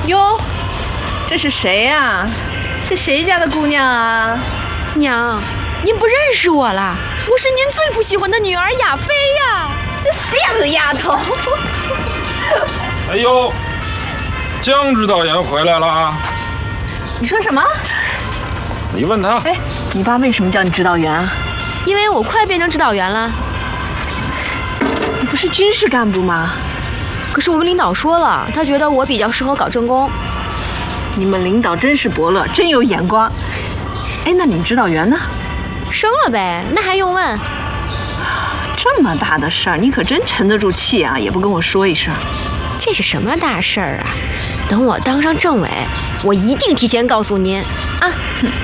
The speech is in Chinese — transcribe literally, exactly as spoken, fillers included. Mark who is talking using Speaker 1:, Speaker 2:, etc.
Speaker 1: 哟，这是谁呀？是谁家的姑娘啊？
Speaker 2: 娘，您不认识我了？我是您最不喜欢的女儿亚菲呀！
Speaker 1: 死子丫头！
Speaker 3: 哎呦，江指导员回来了。
Speaker 1: 你说什么？
Speaker 3: 你问他。
Speaker 1: 哎，你爸为什么叫你指导员啊？
Speaker 2: 因为我快变成指导员了。
Speaker 1: 你不是军事干部吗？
Speaker 2: 可是我们领导说了，他觉得我比较适合搞政工。
Speaker 1: 你们领导真是伯乐，真有眼光。哎，那你们指导员呢？
Speaker 2: 升了呗，那还用问？
Speaker 1: 这么大的事儿，你可真沉得住气啊，也不跟我说一声。
Speaker 2: 这是什么大事儿啊？等我当上政委，我一定提前告诉您啊。